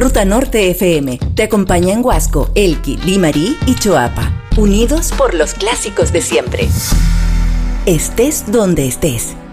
Ruta Norte FM te acompaña en Huasco, Elqui, Limarí y Choapa. Unidos por los clásicos de siempre. Estés donde estés.